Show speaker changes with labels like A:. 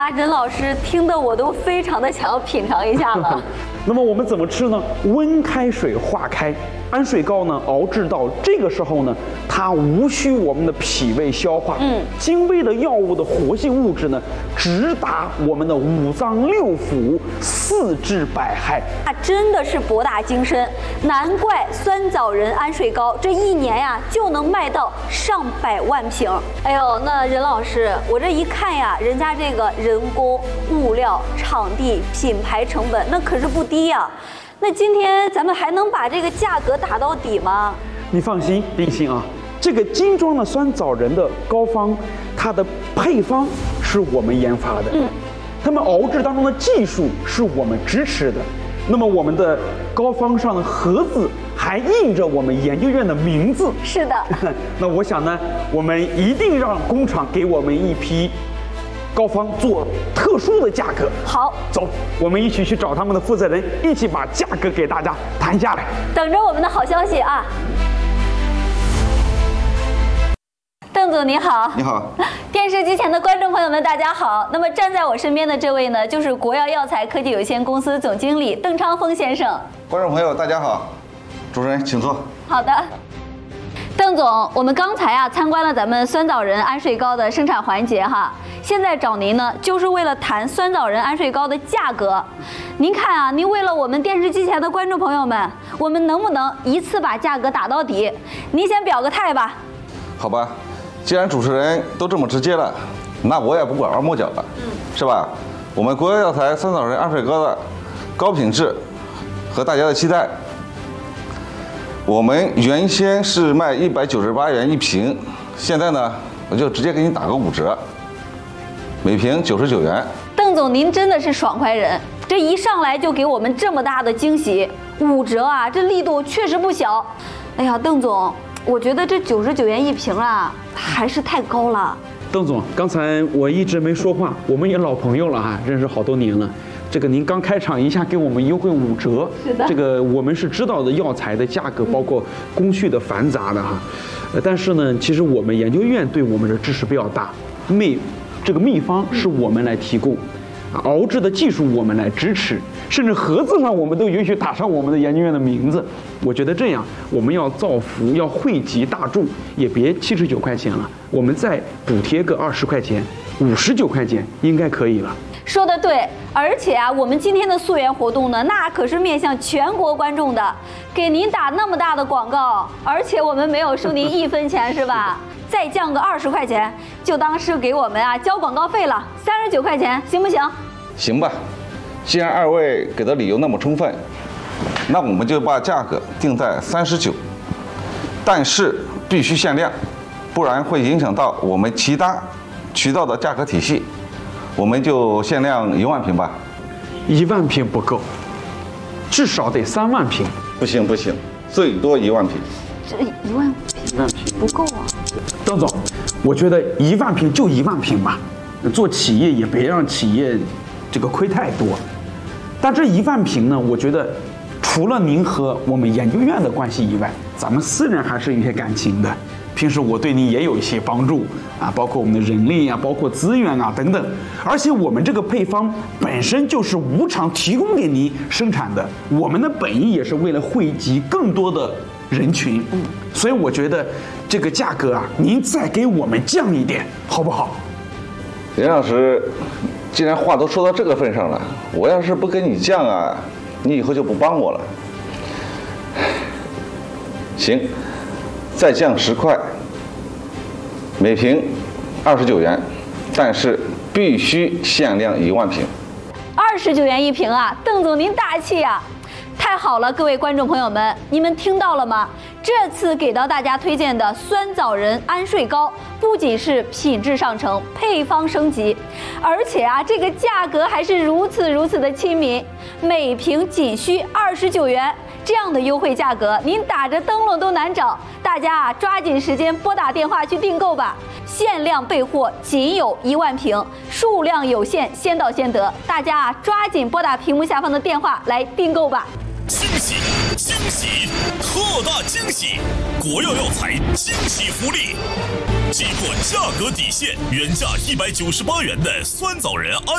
A: 任老师听得我都非常的想要品尝一下了。
B: 那么我们怎么吃呢？温开水化开，安睡膏呢熬制到这个时候呢，它无需我们的脾胃消化，精微的药物的活性物质呢，直达我们的五脏六腑、四肢百骸。
A: 真的是博大精深，难怪酸枣仁安睡膏这一年呀就能卖到上百万瓶。哎呦，那任老师，我这一看呀，人家这个人工、物料、场地、品牌成本那可是不低呀。那今天咱们还能把这个价格打到底吗？
B: 你放心，定心啊！这个精装的酸枣仁的膏方，它的配方是我们研发的，它们熬制当中的技术是我们支持的。那么我们的膏方上的盒子还印着我们研究院的名字。
A: 是的。
B: 那我想呢，我们一定让工厂给我们一批膏方做特殊的价格。
A: 好，
B: 走，我们一起去找他们的负责人，一起把价格给大家谈下来。
A: 等着我们的好消息啊！邓总你好。
C: 你好。
A: 电视机前的观众朋友们，大家好。那么站在我身边的这位呢，就是国药药材科技有限公司总经理邓昌峰先生。
C: 观众朋友，大家好。主持人，请坐。
A: 好的。邓总，我们刚才啊参观了咱们酸枣仁安睡膏的生产环节哈，现在找您呢，就是为了谈酸枣仁安睡膏的价格。您看啊，您为了我们电视机前的观众朋友们，我们能不能一次把价格打到底？您先表个态吧。
C: 好吧，既然主持人都这么直接了，那我也不拐弯抹角了，是吧？我们国药药材酸枣仁安睡膏的高品质和大家的期待。我们原先是卖198元一瓶，现在呢，我就直接给你打个5折，每瓶99元。
A: 邓总，您真的是爽快人，这一上来就给我们这么大的惊喜，5折啊，这力度确实不小。哎呀，邓总，我觉得这99元一瓶啊，还是太高了。
B: 邓总，刚才我一直没说话，我们也老朋友了哈，认识好多年了。这个您刚开场一下给我们优惠5折，
A: 是的，
B: 这个我们是知道的，药材的价格包括工序的繁杂的哈，但是呢，其实我们研究院对我们的支持比较大，这个秘方是我们来提供，熬制的技术我们来支持，甚至盒子上我们都允许打上我们的研究院的名字。我觉得这样我们要造福，要惠及大众，也别79块钱了，我们再补贴个20块钱，59块钱应该可以了。
A: 说得对，而且啊，我们今天的溯源活动呢，那可是面向全国观众的，给您打那么大的广告，而且我们没有收您1分钱，是吧？再降个20块钱，就当是给我们啊交广告费了，39块钱，行不行？
C: 行吧，既然二位给的理由那么充分，那我们就把价格定在39，但是必须限量，不然会影响到我们其他渠道的价格体系。我们就限量1万瓶吧。
B: 1万瓶不够，至少得3万瓶。
C: 不行不行，最多1万瓶。
A: 这1万瓶不够啊。
B: 邓总，我觉得1万瓶就1万瓶吧，做企业也别让企业这个亏太多。但这1万瓶呢，我觉得除了您和我们研究院的关系以外，咱们私人还是有些感情的。平时我对你也有一些帮助啊，包括我们的人力啊，包括资源啊等等。而且我们这个配方本身就是无偿提供给您生产的，我们的本意也是为了惠及更多的人群。所以我觉得这个价格啊，您再给我们降一点，好不好？
C: 任老师，既然话都说到这个份上了，我要是不给你降啊，你以后就不帮我了。行，再降10块，每瓶29元，但是必须限量1万瓶。
A: 29元一瓶啊，邓总您大气啊！太好了，各位观众朋友们，你们听到了吗？这次给到大家推荐的酸枣仁安睡膏，不仅是品质上乘，配方升级，而且啊，这个价格还是如此的亲民，每瓶仅需29元。这样的优惠价格，您打着灯笼都难找。大家啊，抓紧时间拨打电话去订购吧，限量备货，仅有1万瓶，数量有限，先到先得。大家啊，抓紧拨打屏幕下方的电话来订购吧。
D: 惊喜惊喜，特大惊喜！国药药材惊喜福利，击破价格底线，原价198元的酸枣仁安